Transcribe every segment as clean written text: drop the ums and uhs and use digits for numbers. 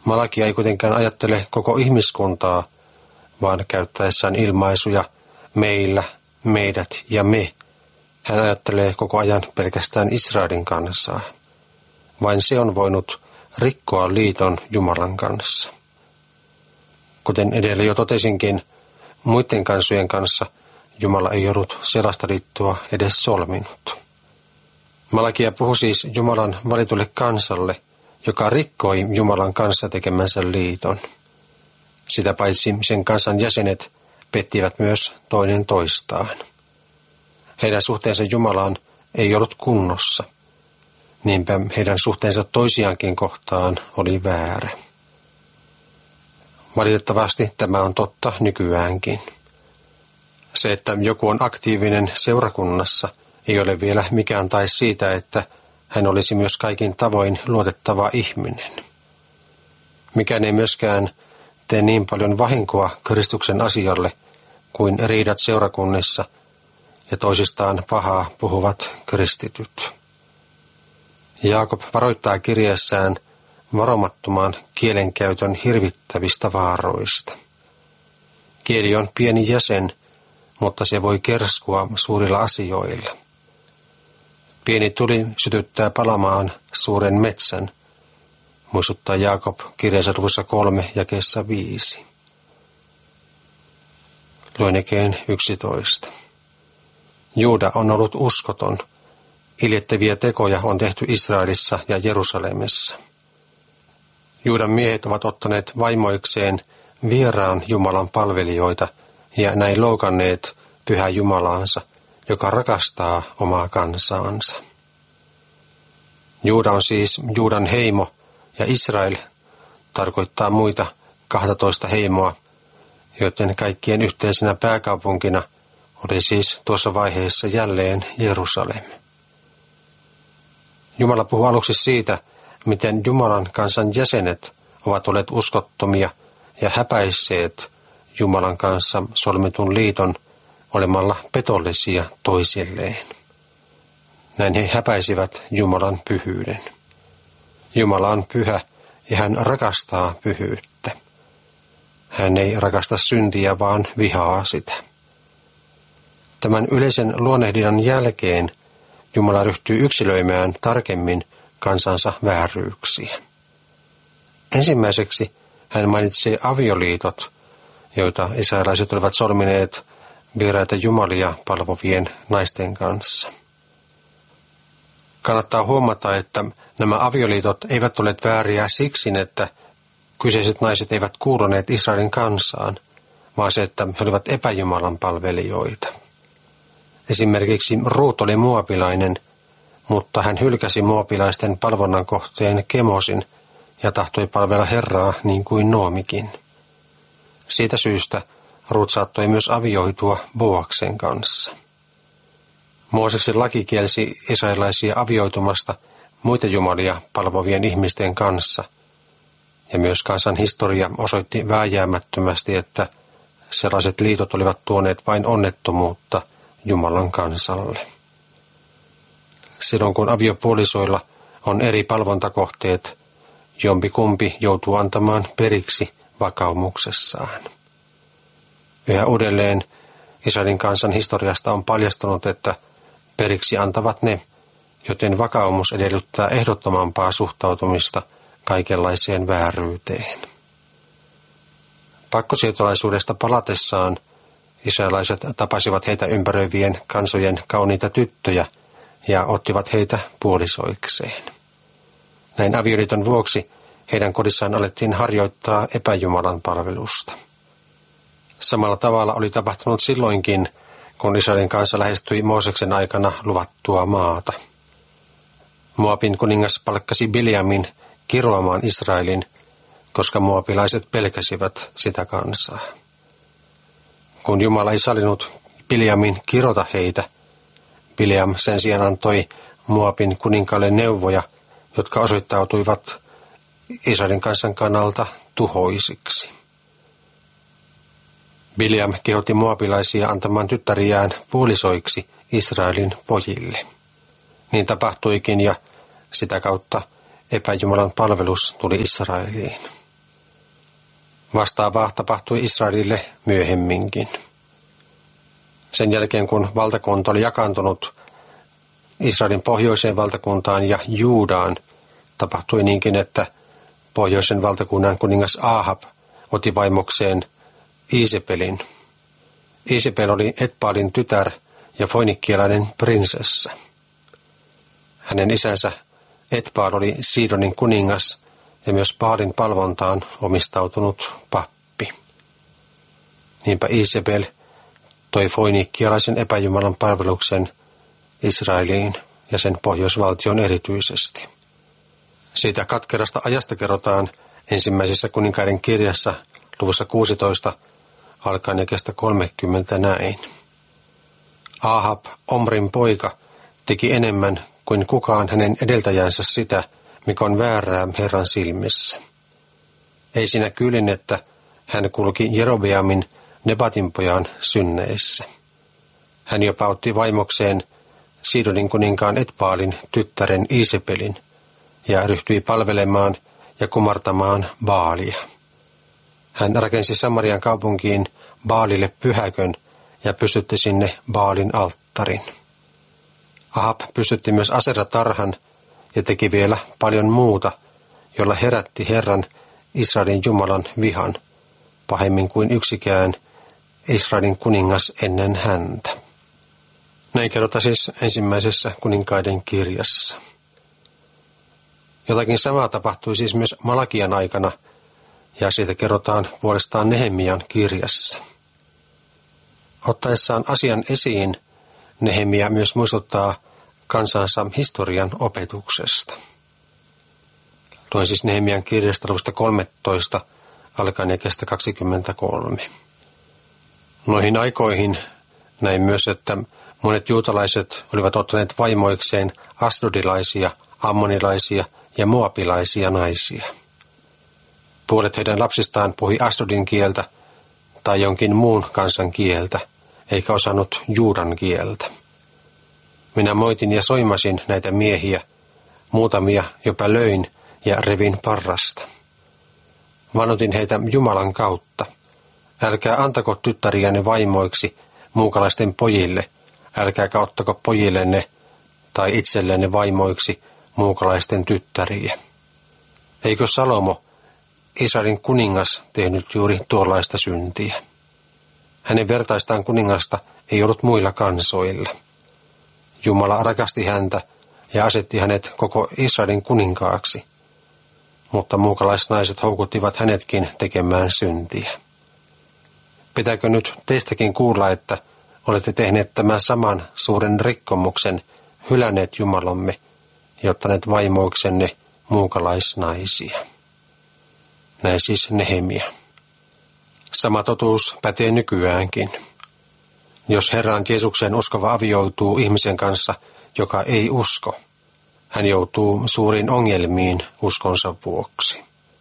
Malakia ei kuitenkaan ajattele koko ihmiskuntaa, vaan käyttäessään ilmaisuja meillä, meidät ja me. Hän ajattelee koko ajan pelkästään Israelin kansaa. Vain se on voinut rikkoa liiton Jumalan kanssa. Kuten edellä jo totesinkin, muiden kansojen kanssa Jumala ei ollut sellaista liittoa edes solminut. Malakia puhui siis Jumalan valitulle kansalle, joka rikkoi Jumalan kanssa tekemänsä liiton. Sitä paitsi sen kansan jäsenet pettivät myös toinen toistaan. Heidän suhteensa Jumalaan ei ollut kunnossa. Niinpä heidän suhteensa toisiaankin kohtaan oli väärä. Valitettavasti tämä on totta nykyäänkin. Se, että joku on aktiivinen seurakunnassa, ei ole vielä mikään tae siitä, että hän olisi myös kaikin tavoin luotettava ihminen. Mikään ei myöskään tee niin paljon vahinkoa Kristuksen asialle kuin riidat seurakunnissa ja toisistaan pahaa puhuvat kristityt. Jaakob varoittaa kirjeessään varomattoman kielenkäytön hirvittävistä vaaroista. Kieli on pieni jäsen, mutta se voi kerskua suurilla asioilla. Pieni tuli sytyttää palamaan suuren metsän, muistuttaa Jaakob kirjansa luvussa 3 jakeessa 5. Luen jakeen 11. Juuda on ollut uskoton. Iljettäviä tekoja on tehty Israelissa ja Jerusalemissa. Juudan miehet ovat ottaneet vaimoikseen vieraan Jumalan palvelijoita ja näin loukanneet pyhää Jumalaansa, joka rakastaa omaa kansaansa. Juuda on siis Juudan heimo ja Israel tarkoittaa muita 12 heimoa, joten kaikkien yhteisenä pääkaupunkina oli siis tuossa vaiheessa jälleen Jerusalem. Jumala puhuu aluksi siitä, miten Jumalan kansan jäsenet ovat olleet uskottomia ja häpäisseet Jumalan kanssa solmitun liiton olemalla petollisia toisilleen. Näin he häpäisivät Jumalan pyhyyden. Jumala on pyhä ja hän rakastaa pyhyyttä. Hän ei rakasta syntiä, vaan vihaa sitä. Tämän yleisen luonnehdinnan jälkeen Jumala ryhtyy yksilöimään tarkemmin kansansa vääryyksiä. Ensimmäiseksi hän mainitsee avioliitot, joita israelaiset olivat solmineet vieraita jumalia palvovien naisten kanssa. Kannattaa huomata, että nämä avioliitot eivät ole vääriä siksi, että kyseiset naiset eivät kuuluneet Israelin kansaan, vaan se, että he olivat epäjumalan palvelijoita. Esimerkiksi Ruut oli moabilainen, mutta hän hylkäsi moabilaisten palvonnan kohteen Kemosin ja tahtoi palvella Herraa niin kuin Noomikin. Siitä syystä Ruut saattoi myös avioitua Boaksen kanssa. Mooseksen laki kielsi israelaisia avioitumasta muita jumalia palvovien ihmisten kanssa, ja myös kansan historia osoitti vääjäämättömästi, että sellaiset liitot olivat tuoneet vain onnettomuutta Jumalan kansalle. Silloin kun aviopuolisoilla on eri palvontakohteet, jompikumpi joutuu antamaan periksi vakaumuksessaan. Yhä uudelleen Israelin kansan historiasta on paljastunut, että periksi antavat ne, joten vakaumus edellyttää ehdottomampaa suhtautumista kaikenlaiseen vääryyteen. Pakkosiirtolaisuudesta palatessaan israelaiset tapasivat heitä ympäröivien kansojen kauniita tyttöjä ja ottivat heitä puolisoikseen. Näin avioliiton vuoksi heidän kodissaan alettiin harjoittaa epäjumalan palvelusta. Samalla tavalla oli tapahtunut silloinkin, kun Israelin kansa lähestyi Mooseksen aikana luvattua maata. Moabin kuningas palkkasi Biljamin kiroamaan Israelin, koska moabilaiset pelkäsivät sitä kansaa. Kun Jumala ei sallinut Biljamin kirota heitä, Biljam sen sijaan antoi Moabin kuninkaalle neuvoja, jotka osoittautuivat Israelin kansan kannalta tuhoisiksi. Biljam kehotti moabilaisia antamaan tyttäriään puolisoiksi Israelin pojille. Niin tapahtuikin ja sitä kautta epäjumalan palvelus tuli Israeliin. Vastaavaa tapahtui Israelille myöhemminkin. Sen jälkeen, kun valtakunta oli jakaantunut Israelin pohjoiseen valtakuntaan ja Juudaan, tapahtui niinkin, että pohjoisen valtakunnan kuningas Ahab otti vaimokseen Iisebelin. Iisebel oli Etbaalin tytär ja foinikkialainen prinsessa. Hänen isänsä Etbaal oli Siidonin kuningas ja myös Baalin palvontaan omistautunut pappi. Niinpä Iisebel toi foinikkialaisen epäjumalan palveluksen Israeliin ja sen pohjoisvaltion erityisesti. Siitä katkerasta ajasta kerrotaan ensimmäisessä kuninkaiden kirjassa luvussa 16 alkaen jakeesta 30 näin. Ahab, Omrin poika, teki enemmän kuin kukaan hänen edeltäjänsä sitä, mikä on väärää Herran silmissä. Ei siinä kyllin, että hän kulki Jerobeamin Nebatin pojan synneissä. Hän jopa otti vaimokseen Siidonin kuninkaan Etbaalin tyttären Iisebelin ja ryhtyi palvelemaan ja kumartamaan Baalia. Hän rakensi Samarian kaupunkiin Baalille pyhäkön ja pystytti sinne Baalin alttarin. Ahab pystytti myös Asera-tarhan ja teki vielä paljon muuta, jolla herätti Herran Israelin Jumalan vihan, pahemmin kuin yksikään Israelin kuningas ennen häntä. Näin kerrotaan siis ensimmäisessä kuninkaiden kirjassa. Jotakin samaa tapahtui siis myös Malakian aikana, ja siitä kerrotaan puolestaan Nehemian kirjassa. Ottaessaan asian esiin, Nehemia myös muistuttaa kansansa historian opetuksesta. Luen siis Nehemian kirjasta luvusta 13 alkaen jakeesta 23. Noihin aikoihin näin myös, että monet juutalaiset olivat ottaneet vaimoikseen asdodilaisia, ammonilaisia ja moabilaisia naisia. Puolet heidän lapsistaan puhui Asdodin kieltä tai jonkin muun kansan kieltä, eikä osannut Juudan kieltä. Minä moitin ja soimasin näitä miehiä, muutamia jopa löin ja revin parrasta. Vannotin heitä Jumalan kautta. Älkää antako tyttäriänne vaimoiksi muukalaisten pojille, älkääkä ottako pojillenne tai itsellenne vaimoiksi muukalaisten tyttäriä. Eikö Salomo, Israelin kuningas, tehnyt juuri tuollaista syntiä? Hänen vertaistaan kuningasta ei ollut muilla kansoilla. Jumala rakasti häntä ja asetti hänet koko Israelin kuninkaaksi, mutta muukalaisnaiset houkuttivat hänetkin tekemään syntiä. Pitääkö nyt teistäkin kuulla, että olette tehneet tämän saman suuren rikkomuksen, hylänneet Jumalamme ja ottaneet vaimoiksenne muukalaisnaisia? Näin siis Nehemia. Sama totuus pätee nykyäänkin. Jos Herran Jeesukseen uskova avioituu ihmisen kanssa, joka ei usko, hän joutuu suuriin ongelmiin uskonsa vuoksi.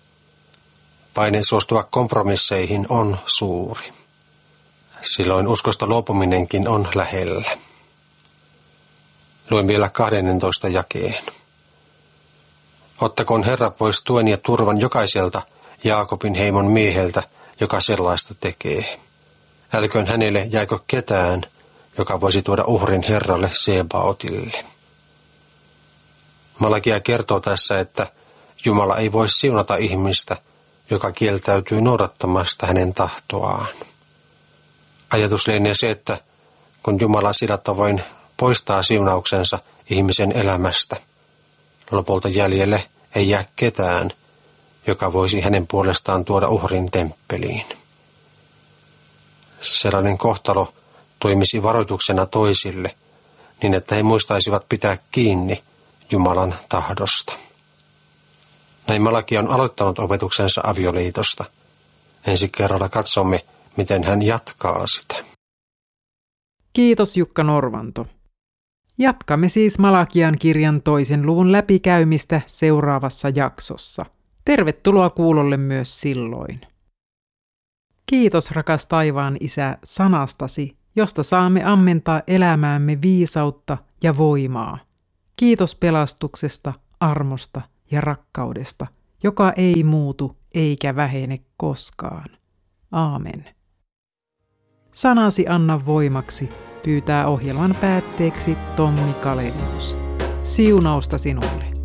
Paine suostua kompromisseihin on suuri. Silloin uskosta luopuminenkin on lähellä. Luen vielä 12 jakeen. Ottakoon Herra pois tuen ja turvan jokaiselta Jaakobin heimon mieheltä, joka sellaista tekee. Älköön hänelle jäikö ketään, joka voisi tuoda uhrin Herralle Sebaotille. Malakia kertoo tässä, että Jumala ei voi siunata ihmistä, joka kieltäytyy noudattamasta hänen tahtoaan. Ajatus lienee se, että kun Jumala sillä tavoin poistaa siunauksensa ihmisen elämästä, lopulta jäljelle ei jää ketään, joka voisi hänen puolestaan tuoda uhrin temppeliin. Sellainen kohtalo toimisi varoituksena toisille, niin että he muistaisivat pitää kiinni Jumalan tahdosta. Näin Malakia on aloittanut opetuksensa avioliitosta. Ensi kerralla katsomme, miten hän jatkaa sitä. Kiitos Jukka Norvanto. Jatkamme siis Malakian kirjan 2. luvun läpikäymistä seuraavassa jaksossa. Tervetuloa kuulolle myös silloin. Kiitos rakas taivaan Isä sanastasi, josta saamme ammentaa elämäämme viisautta ja voimaa. Kiitos pelastuksesta, armosta ja rakkaudesta, joka ei muutu eikä vähene koskaan. Aamen. Sanasi anna voimaksi, pyytää ohjelman päätteeksi Tommi Kalenius. Siunausta sinulle.